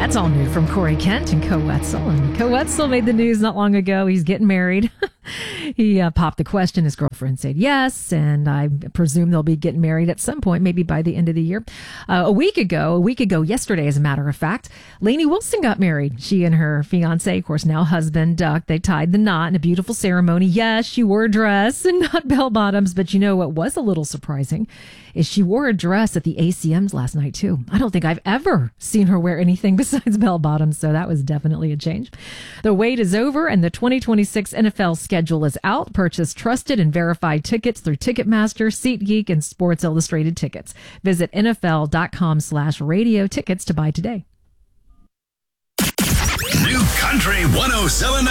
That's all new from Corey Kent and Co Wetzel. And Co Wetzel made the news not long ago. He's getting married. He popped the question. His girlfriend said yes, and I presume they'll be getting married at some point, maybe by the end of the year. A week ago, yesterday, as a matter of fact, Lainey Wilson got married. She and her fiance, of course, now husband, Duck, they tied the knot in a beautiful ceremony. Yes, she wore a dress and not bell bottoms, but you know what was a little surprising is she wore a dress at the ACMs last night, too. I don't think I've ever seen her wear anything besides bell bottoms, so that was definitely a change. The wait is over, and the 2026 NFL schedule is out. Purchase trusted and verified tickets through Ticketmaster, SeatGeek, and Sports Illustrated Tickets. Visit NFL.com/radio tickets to buy today. New Country 107.